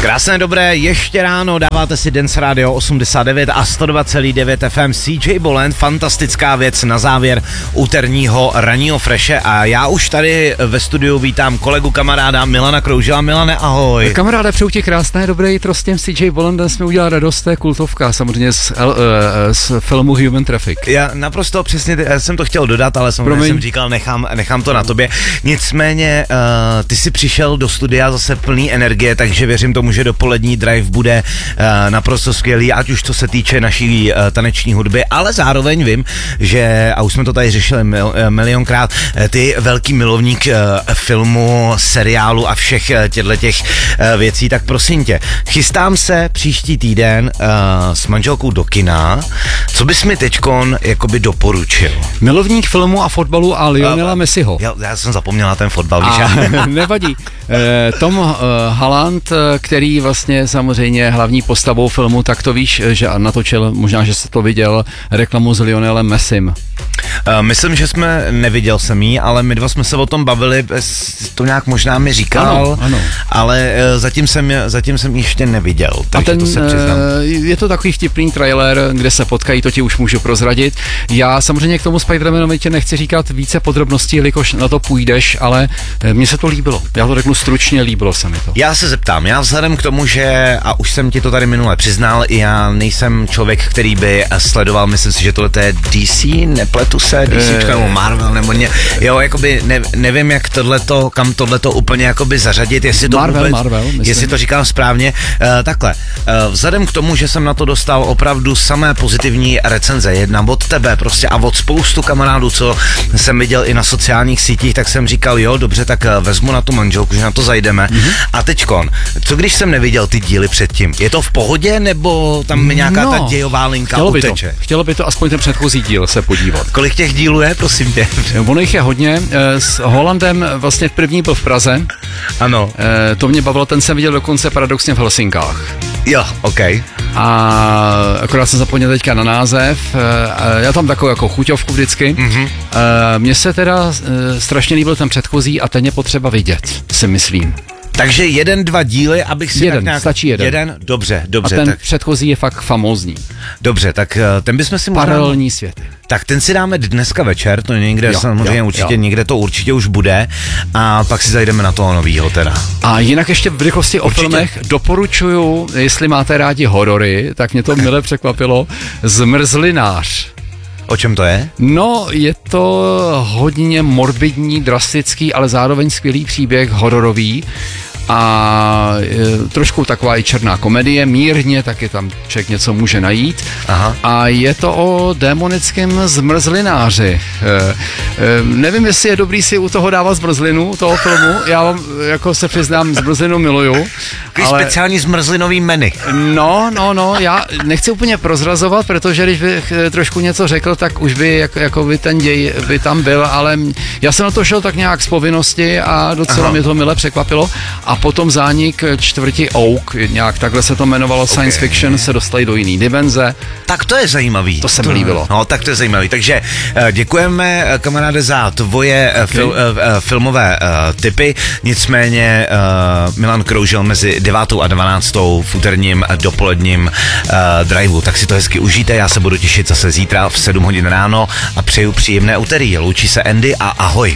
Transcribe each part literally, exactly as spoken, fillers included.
Krásné dobré, ještě ráno dáváte si Dance Radio osmdesát devět a sto dva celá devět F M. C J Boland, fantastická věc na závěr úterního ranního freše a já už tady ve studiu vítám kolegu kamaráda Milana Kroužela. Milane, ahoj. Kamaráde, přeju ti krásné dobré jitro s tím C J Bolandem jsme udělali radost, to je kultovka, samozřejmě z, uh, z filmu Human Traffic. Já naprosto přesně já jsem to chtěl dodat, ale samozřejmě Promiň. jsem říkal, nechám, nechám to na tobě. Nicméně uh, ty jsi přišel do studia zase plný energie, takže věřím tomu, že dopolední drive bude uh, naprosto skvělý, ať už co se týče naší uh, taneční hudby, ale zároveň vím, že, a už jsme to tady řešili mil, uh, milionkrát, uh, ty velký milovník uh, filmu, seriálu a všech uh, těchto těch uh, věcí, tak prosím tě, chystám se příští týden uh, s manželkou do kina, co bys mi teďkon jakoby doporučil? Milovník filmu a fotbalu a Lionela uh, Messiho. Já, já jsem zapomněl na ten fotbal, víš? Nevadí. Eh, Tom uh, Holland, který vlastně samozřejmě hlavní postavou filmu, tak to víš, že natočil, možná, že jsi to viděl, reklamu s Lionelem Messim. Uh, myslím, že jsme, neviděl jsem jí, ale my dva jsme se o tom bavili, to nějak možná mi říkal, ano, ano. ale uh, zatím jsem, zatím jsem ještě neviděl, takže ten, to se přiznám. Uh, je to takový vtipný trailer, kde se potkají, to ti už můžu prozradit. Já samozřejmě k tomu Spider-Manovi tě nechci říkat více podrobností, jelikož na to půjdeš, ale mně se to líbilo. Já to řeknu stručně, líbilo se mi to. Já se zeptám, já vzhledem k tomu, že, a už jsem ti to tady minule přiznal, já nejsem člověk, který by sledoval, myslím si, že tohle je D C, nepletu se, DCčka nebo Marvel, nebo ně, jo, jakoby ne, nevím, jak tohleto, kam tohleto úplně jakoby zařadit, jestli to Marvel, vůbec, Marvel, jestli to říkám správně, uh, takhle, uh, vzhledem k tomu, že jsem na to dostal opravdu samé pozitivní recenze, jedna od tebe prostě a od spoustu kamarádů, co jsem viděl i na sociálních sítích, tak jsem říkal, jo, dobře, tak vezmu na tu manželku, že na to zajdeme. Mm-hmm. A teďkon, co když jsem neviděl ty díly předtím? Je to v pohodě, nebo tam nějaká no, ta dějová linka chtělo by uteče? To, chtělo by to aspoň ten předchozí díl se podívat. Kolik těch dílů je, prosím tě? Ono jich je hodně. S Holandem vlastně první byl v Praze. Ano. To mě bavilo, ten jsem viděl dokonce paradoxně v Helsinkách. Jo, ok. A akorát jsem zapomněl teďka na název. Já tam takovou jako chuťovku vždycky. Mm-hmm. Mně se teda strašně líbil ten předchozí a ten je potřeba vidět, si myslím. Takže jeden, dva díly, abych si jeden, tak nějak... stačí jeden. Jeden, dobře, dobře. A ten tak... předchozí je fakt famózní. Dobře, tak ten bychom si možná... Paralelní světy. Tak ten si dáme dneska večer, to někde jo, samozřejmě jo, určitě, jo. někde to určitě už bude a pak si zajdeme na toho novýho teda. A jinak ještě v rychlosti o filmech doporučuju, jestli máte rádi horory, tak mě to mile překvapilo, Zmrzlinář. O čem to je? No, je to hodně morbidní, drastický, ale zároveň skvělý příběh hororový a e, trošku taková i černá komedie, mírně, taky tam člověk něco může najít. Aha. A je to o démonickém zmrzlináři. E, e, nevím, jestli je dobrý si u toho dávat zmrzlinu, toho filmu, já vám jako se přiznám, zmrzlinu miluju. Takový ale... speciální zmrzlinový menu. No, no, no, já nechci úplně prozrazovat, protože když bych trošku něco řekl, tak už by jako, jako by ten děj by tam byl, ale já jsem na to šel tak nějak z povinnosti a docela Aha. mě to mile překvapilo. A potom zánik čtvrti Oak, nějak takhle se to jmenovalo, okay. Science fiction, se dostali do jiný dimenze. Tak to je zajímavý. To se mi líbilo. No, tak to je zajímavý. Takže děkujeme, kamaráde, za tvoje okay. fil, filmové tipy. Nicméně Milan Kroužel mezi devátou a dvanáctou v úterním dopoledním driveu. Tak si to hezky užijte, já se budu těšit zase zítra v sedm hodin ráno a přeju příjemné úterý. Loučí se Andy a ahoj.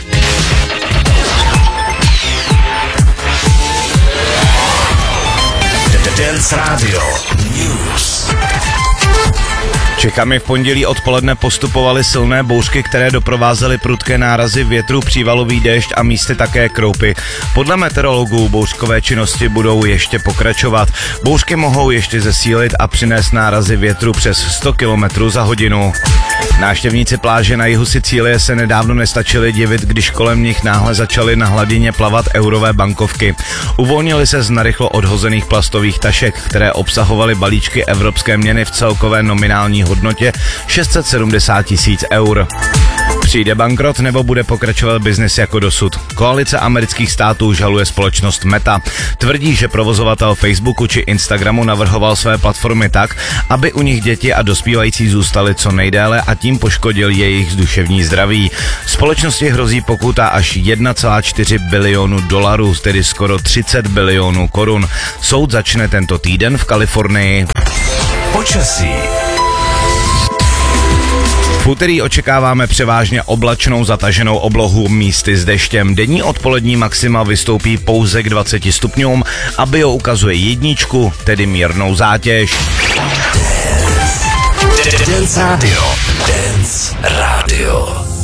Dance Radio News. Čechami v pondělí odpoledne postupovaly silné bouřky, které doprovázely prudké nárazy větru, přívalový déšť a místy také kroupy. Podle meteorologů bouřkové činnosti budou ještě pokračovat. Bouřky mohou ještě zesílit a přinést nárazy větru přes sto kilometrů za hodinu. Návštěvníci pláže na jihu Sicílie se nedávno nestačili divit, když kolem nich náhle začaly na hladině plavat eurové bankovky. Uvolnily se z narychlo odhozených plastových tašek, které obsahovaly balíčky evropské měny v celkové nominální hodnotě šest set sedmdesát tisíc eur. Přijde bankrot nebo bude pokračovat biznis jako dosud? Koalice amerických států žaluje společnost Meta. Tvrdí, že provozovatel Facebooku či Instagramu navrhoval své platformy tak, aby u nich děti a dospívající zůstali co nejdéle a tím poškodil jejich duševní zdraví. Společnosti hrozí pokuta až jedna celá čtyři bilionu dolarů, tedy skoro třicet bilionů korun. Soud začne tento týden v Kalifornii. Počasí. V úterý očekáváme převážně oblačnou zataženou oblohu místy s deštěm. Denní odpolední maxima vystoupí pouze k dvaceti stupňům a bio ukazuje jedničku, tedy mírnou zátěž. Dance Radio. Dance Radio.